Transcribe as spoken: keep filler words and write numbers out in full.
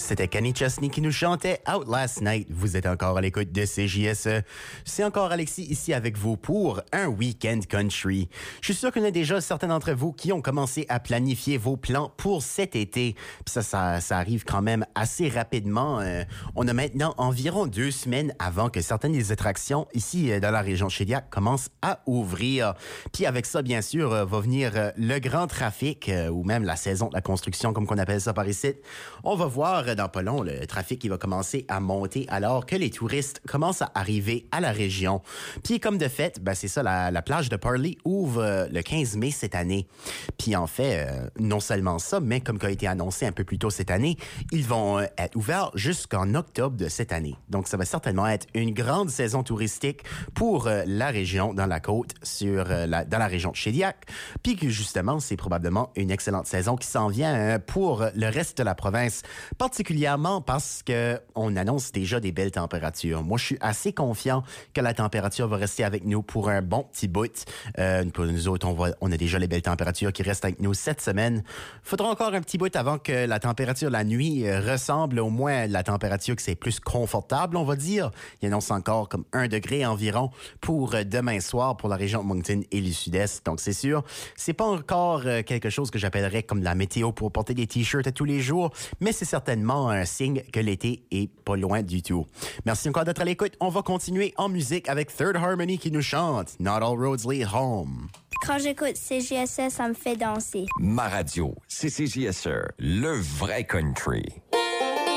C'était Kenny Chesney qui nous chantait Out Last Night. Vous êtes encore à l'écoute de C J S E. C'est encore Alexis ici avec vous pour un week-end country. Je suis sûr qu'il y en a déjà certains d'entre vous qui ont commencé à planifier vos plans pour cet été. Puis ça, ça, ça arrive quand même assez rapidement. Euh, on a maintenant environ deux semaines avant que certaines des attractions ici euh, dans la région de Shediac commencent à ouvrir. Puis avec ça, bien sûr, euh, va venir euh, le grand trafic euh, ou même la saison de la construction, comme qu'on appelle ça par ici. On va voir dans pas long le trafic qui va commencer à monter alors que les touristes commencent à arriver à la région. Puis comme de fait, ben c'est ça, la, la plage de Parley ouvre euh, le quinze mai cette année. Puis en fait, euh, non seulement ça, mais comme ça a été annoncé un peu plus tôt cette année, ils vont euh, être ouverts jusqu'en octobre de cette année. Donc ça va certainement être une grande saison touristique pour euh, la région dans la côte, sur euh, la, dans la région de Shediac. Puis que justement, c'est probablement une excellente saison qui s'en vient euh, pour le reste de la province, particulièrement parce que on annonce déjà des belles températures. Moi, je suis assez confiant que la température va rester avec nous pour un bon petit bout. Euh, pour nous autres, on, va, on a déjà les belles températures qui restent avec nous cette semaine. Faudra encore un petit bout avant que la température la nuit euh, ressemble au moins à la température que c'est plus confortable, on va dire. Il annonce encore comme un degré environ pour euh, demain soir pour la région de Moncton et le sud-est. Donc, c'est sûr, c'est pas encore euh, quelque chose que j'appellerais comme la météo pour porter des t-shirts à tous les jours, mais c'est certainement un signe que l'été est pas loin du tout. Merci encore d'être à l'écoute. On va continuer en musique avec Third Harmony qui nous chante Not All Roads Lead Home. Quand j'écoute C J S E, ça me fait danser. Ma radio, c'est C J S E, le vrai country.